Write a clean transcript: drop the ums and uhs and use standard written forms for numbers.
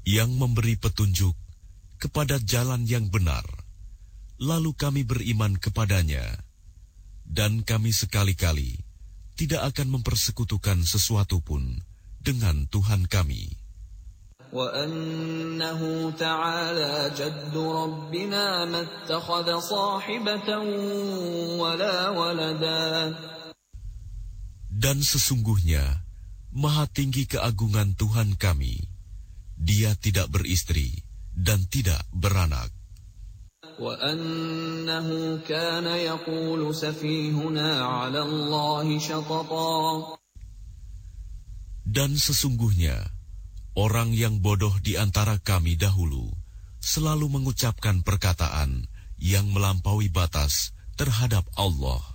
yang memberi petunjuk kepada jalan yang benar, lalu kami beriman kepadanya, dan kami sekali-kali tidak akan mempersekutukan sesuatu pun dengan Tuhan kami. وَأَنَّهُ تَعَالَى جَدُّ رَبِّنَا مَا اتَّخَذَ صَاحِبَةً وَلَا وَلَدًا. Dan sesungguhnya maha tinggi keagungan Tuhan kami, Dia tidak beristri dan tidak beranak. وَأَنَّهُ كَانَ يَقُولُ سَفِيهُنَا عَلَى اللَّهِ شَطَطًا. Dan sesungguhnya orang yang bodoh di antara kami dahulu selalu mengucapkan perkataan yang melampaui batas terhadap Allah.